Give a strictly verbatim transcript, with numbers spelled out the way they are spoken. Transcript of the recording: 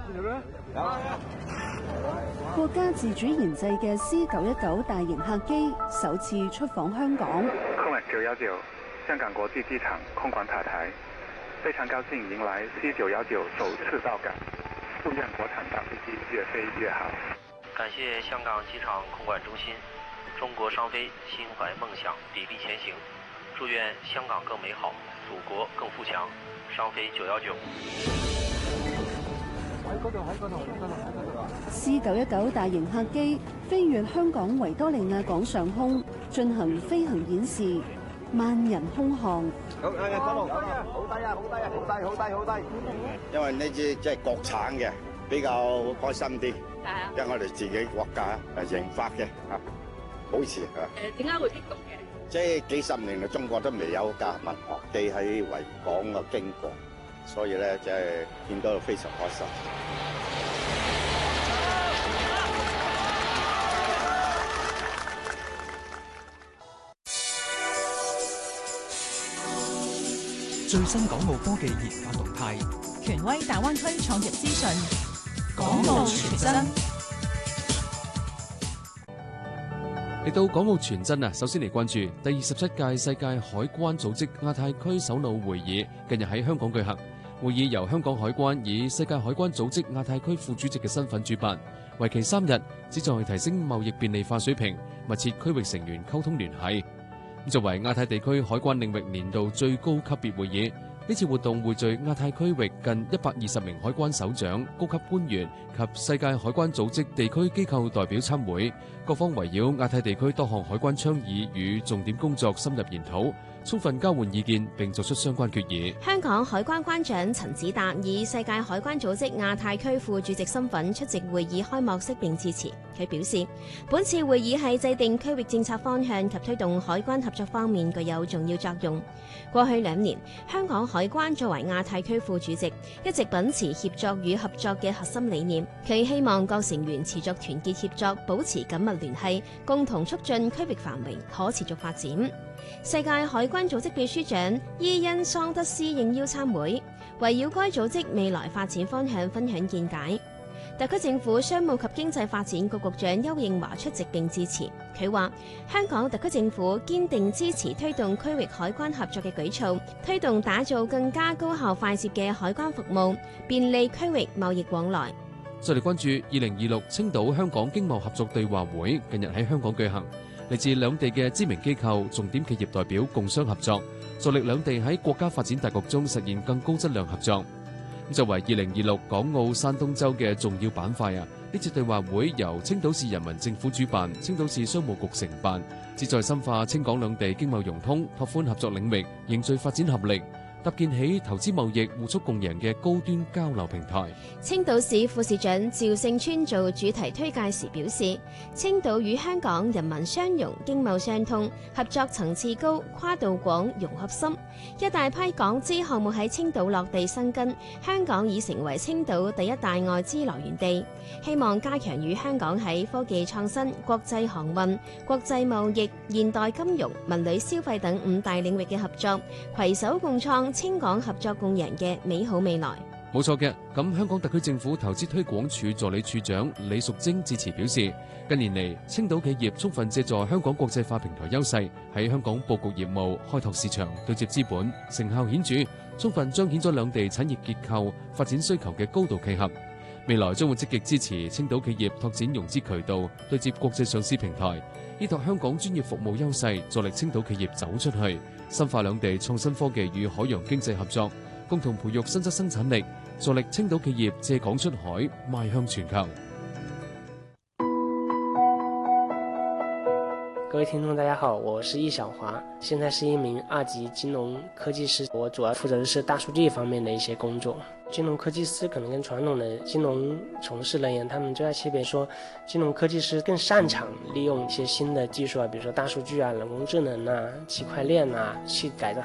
國家自主研製嘅 C 九一九大型客機首次出訪香港。 空管九一九香港國際機場空管塔台，非常高興迎來 C 九一九首次到港，祝願國產大飛機越飛越好。 感謝香港機場空管中心，中國商飛心懷夢想，砥礪前行。祝願香港更美好，祖國更富強。商飛九一九。 C 九一九大型客機飛越香港維多利亞港上空，進行飛行演示，萬人空巷。 好，好低啊，好低啊，好低，好低，好低。因為呢支即係國產嘅，比較開心啲。係啊。因為我哋自己國家誒研發嘅嚇，好似嚇。誒點解會激動嘅？即係幾十年嚟，中國都未有架民航機喺維港嘅經過，所以咧即係見到非常開心。 最新港澳科技研發動態， 權威大灣區創業資訊， 港澳傳真。 嚟到港澳傳真啊，首先嚟關注第二十七屆世界海關組織亞太區首腦會議，近日喺香港舉行。會議由香港海關以世界海關組織亞太區副主席嘅身份主辦，為期三日，旨在提升貿易便利化水平，密切區域成員溝通聯繫。作為亞太地區海關領域年度最高級別會議，呢次活動匯聚亞太區域近一百二十名海關首長、高級官員及世界海關組織地區機構代表參會，各方圍繞亞太地區多項海關倡議與重點工作深入研討，充分交換意見並作出相關決議。 香港海關關長陳子達以世界海關組織亞太區副主席身份出席會議開幕式並致辭。佢表示，本次會議喺制定區域政策方向及推動海關合作方面具有重要作用。過去兩年，香港海關作為亞太區副主席，一直秉持協作與合作嘅核心理念。佢希望各成員持續團結協作，保持緊密聯繫，共同促進區域繁榮可持續發展。世界海關組織秘書長伊恩桑德斯應邀參會，圍繞該組織未來發展方向分享見解。特區政府商務及經濟發展局局長邱應華出席並致辭。佢話：香港特區政府堅定支持推動區域海關合作嘅舉措，推動打造更加高效快捷嘅海關服務，便利區域貿易往來。 再嚟關注二零二六青島香港經貿合作對話會，近日喺香港舉行。嚟自兩地嘅知名機構、重點企業代表共商合作，助力兩地喺國家發展大局中實現更高質量合作。作為二零二六港澳山東周嘅重要板塊啊，呢次對話會由青島市人民政府主辦，青島市商務局承辦，旨在深化青港兩地經貿融通，拓寬合作領域，凝聚發展合力，搭建起投資貿易互促共贏嘅高端交流平台。 青島市副市長趙勝川做主題推介時表示，青島與香港人民相融，經貿相通，合作層次高，跨度廣，融合深。一大批港資項目喺青島落地生根，香港已成為青島第一大外資來源地。希望加強與香港喺科技創新、國際航運、國際貿易、現代金融、文旅消費等五大領域嘅合作，攜手共創青港合作共贏嘅美好未來。 冇錯嘅，咁香港特區政府投資推廣署助理處長李淑貞致辭表示，近年嚟青島企業充分借助香港國際化平台優勢，喺香港佈局業務、開拓市場、對接資本，成效顯著，充分彰顯咗兩地產業結構發展需求嘅高度契合。未來將會積極支持青島企業拓展融資渠道，對接國際上市平台，依託香港專業服務優勢，助力青島企業走出去，深化兩地創新科技與海洋經濟合作，共同培育新質生產力，助力青島企業借港出海，邁向全球。 各位聽眾大家好，我是易小華，現在是一名二級金融科技師，我主要負責的是大數據方面的一些工作。金融科技師可能跟傳統的金融從事人員，他們最大區別說，金融科技師更擅長利用一些新的技術啊，比如說大數據啊、人工智能啊、區塊鏈啊，去改造